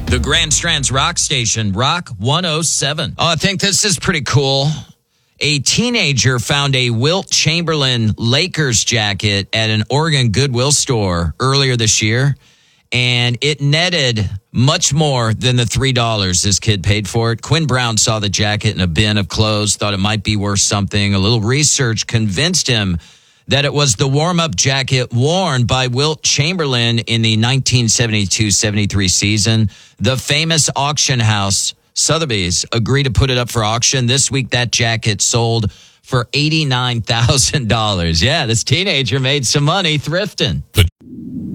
The Grand Strand's rock station, Rock 107. Oh, I think this is pretty cool. A teenager found a Wilt Chamberlain Lakers jacket at an Oregon Goodwill store earlier this year, and it netted much more than the $3 this kid paid for it. Quinn Brown saw the jacket in a bin of clothes, thought it might be worth something. A little research convinced him that it was the warm-up jacket worn by Wilt Chamberlain in the 1972-73 season. The famous auction house, Sotheby's, agreed to put it up for auction. This week, that jacket sold for $89,000. Yeah, this teenager made some money thrifting.